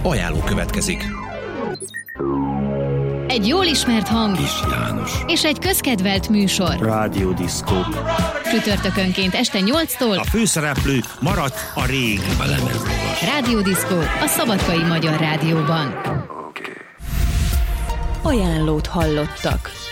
Ajánló következik. Egy jól ismert hang Kis János és egy közkedvelt műsor. Rádiódiszkó. Csütörtökönként este 8-tól A főszereplő maradt a régi. a lemezlovas. Rádiódiszkó a Szabadkai Magyar Rádióban. Ajánlót hallottak.